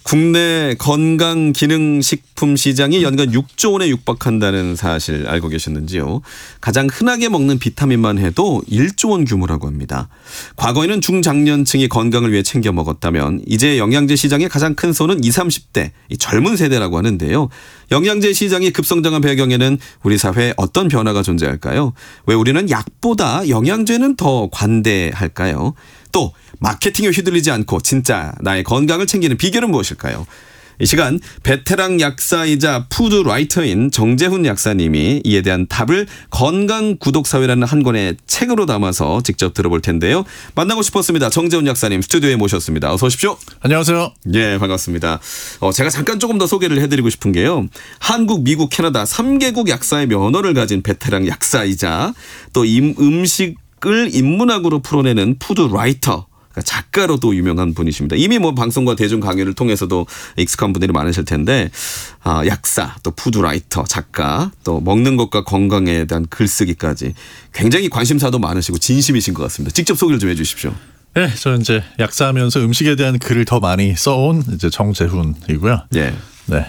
국내 건강기능식품 시장이 연간 6조 원에 육박한다는 사실 알고 계셨는지요? 가장 흔하게 먹는 비타민만 해도 1조 원 규모라고 합니다. 과거에는 중장년층이 건강을 위해 챙겨 먹었다면 이제 영양제 시장의 가장 큰 손은 20, 30대 이 젊은 세대라고 하는데요. 영양제 시장이 급성장한 배경에는 우리 사회에 어떤 변화가 존재할까요? 왜 우리는 약보다 영양제는 더 관대할까요? 또 마케팅에 휘둘리지 않고 진짜 나의 건강을 챙기는 비결은 무엇일까요? 이 시간 베테랑 약사이자 푸드라이터인 정재훈 약사님이 이에 대한 답을 건강구독사회라는 한 권의 책으로 담아서 직접 들어볼 텐데요. 만나고 싶었습니다. 정재훈 약사님 스튜디오에 모셨습니다. 어서 오십시오. 안녕하세요. 네, 반갑습니다. 제가 잠깐 조금 더 소개를 해드리고 싶은 게요. 한국, 미국, 캐나다 3개국 약사의 면허를 가진 베테랑 약사이자 또 음식을 인문학으로 풀어내는 푸드라이터. 작가로도 유명한 분이십니다. 이미 뭐 방송과 대중 강연을 통해서도 익숙한 분들이 많으실 텐데 약사, 또 푸드라이터, 작가, 또 먹는 것과 건강에 대한 글쓰기까지 굉장히 관심사도 많으시고 진심이신 것 같습니다. 직접 소개를 좀 해 주십시오. 네, 저는 이제 약사하면서 음식에 대한 글을 더 많이 써온 이제 정재훈이고요. 네. 네.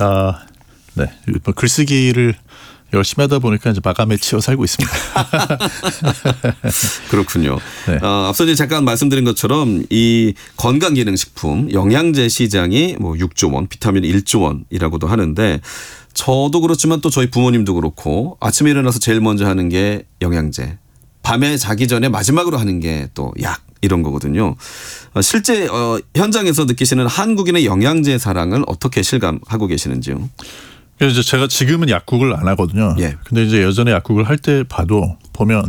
뭐 글쓰기를 열심히 하다 보니까 이제 마감에 치여 살고 있습니다. 그렇군요. 네. 앞서 이제 잠깐 말씀드린 것처럼 이 건강기능식품 영양제 시장이 뭐 6조 원, 비타민 1조 원이라고도 하는데 저도 그렇지만 또 저희 부모님도 그렇고 아침에 일어나서 제일 먼저 하는 게 영양제. 밤에 자기 전에 마지막으로 하는 게 또 약 이런 거거든요. 실제 현장에서 느끼시는 한국인의 영양제 사랑을 어떻게 실감하고 계시는지요? 그래서 제가 지금은 약국을 안 하거든요. 예. 근데 이제 예전에 약국을 할 때 봐도 보면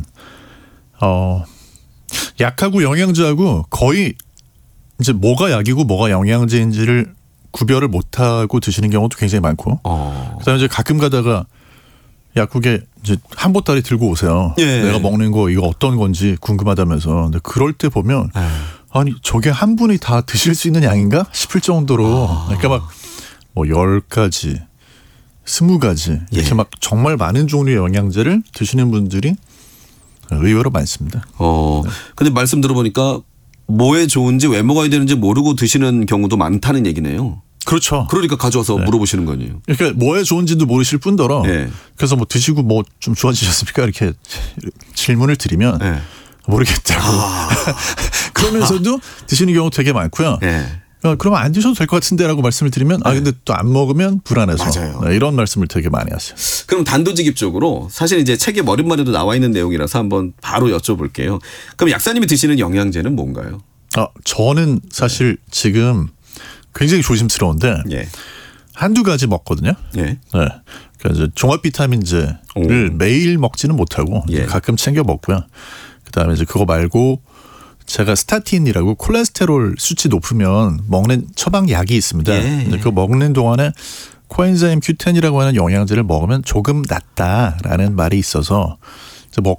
약하고 영양제하고 거의 이제 뭐가 약이고 뭐가 영양제인지를 구별을 못 하고 드시는 경우도 굉장히 많고. 그다음에 이제 가끔 가다가 약국에 이제 한 보따리 들고 오세요. 예. 내가 먹는 거 이거 어떤 건지 궁금하다면서. 근데 그럴 때 보면 아니 저게 한 분이 다 드실 수 있는 양인가 싶을 정도로 그러니까 막 뭐 10가지 20가지 이렇게 막 정말 많은 종류의 영양제를 드시는 분들이 의외로 많습니다. 근데 말씀 들어보니까 뭐에 좋은지 왜 먹어야 되는지 모르고 드시는 경우도 많다는 얘기네요. 그렇죠. 그러니까 가져와서 물어보시는 거 아니에요. 그러니까 뭐에 좋은지도 모르실 뿐더러 네. 그래서 뭐 드시고 뭐 좀 좋아지셨습니까? 이렇게 질문을 드리면 네. 모르겠다고 그러면서도 드시는 경우 되게 많고요. 네. 그러면 안 드셔도 될 것 같은데라고 말씀을 드리면 근데 또 안 먹으면 불안해서 맞아요. 이런 말씀을 되게 많이 하세요. 그럼 단도직입적으로 사실 이제 책의 머릿말에도 나와 있는 내용이라서 한번 바로 여쭤볼게요. 그럼 약사님이 드시는 영양제는 뭔가요? 저는 사실 지금 굉장히 조심스러운데 한두 가지 먹거든요. 예. 네. 그러니까 종합 비타민제를 매일 먹지는 못하고 가끔 챙겨 먹고요. 그다음에 이제 그거 말고 제가 스타틴이라고 콜레스테롤 수치 높으면 먹는 처방 약이 있습니다. 근데 그거 먹는 동안에 코엔자임 Q10이라고 하는 영양제를 먹으면 조금 낫다라는 말이 있어서